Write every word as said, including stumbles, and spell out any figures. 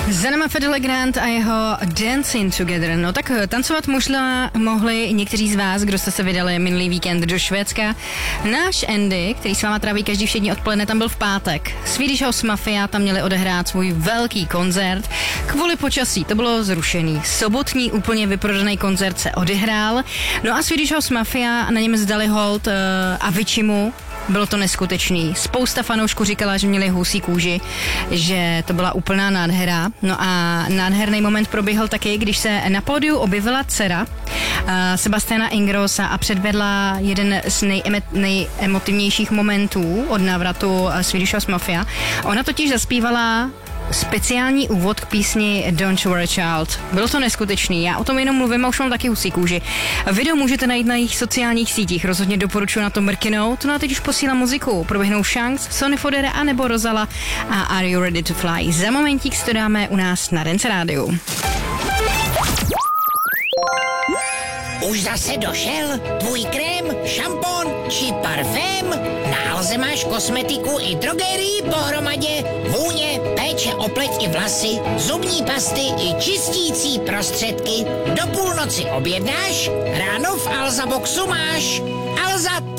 Za náma Fedde Le Grand a jeho Dancing Together. No tak tancovat možná mohli někteří z vás, kdo jste se vydali minulý víkend do Švédska. Náš Andy, který s váma tráví každý všední odpoledne, tam byl v pátek. Swedish House Mafia tam měli odehrát svůj velký koncert. Kvůli počasí to bylo zrušený. Sobotní úplně vyprodaný koncert se odehrál. No a Swedish House Mafia na něm zdali hold uh, Aviciimu. Bylo to neskutečný. Spousta fanoušků říkala, že měli husí kůži, že to byla úplná nádhera. No a nádherný moment proběhl taky, když se na pódiu objevila dcera uh, Sebastiana Ingrossa a předvedla jeden z nejeme- nejemotivnějších momentů od návratu Swedish House Mafia. Ona totiž zaspívala speciální úvod k písni Don't You Worry Child. Bylo to neskutečný, já o tom jenom mluvím a už mám taky husí kůži. Video můžete najít na jejich sociálních sítích, rozhodně doporučuji na to mrknout. No a teď už posílám muziku. Proběhnou Shanks, Sonny Fodera a nebo Rozala a Are You Ready to Fly. Za momentík si to dáme u nás na Dance Rádiu. Už zase došel tvůj krém, šampon či parfém? Na Alze máš kosmetiku i drogerii pohromadě, vůně, péče o pleť i vlasy, zubní pasty i čistící prostředky. Do půlnoci objednáš, ráno v Alza Boxu máš. Alza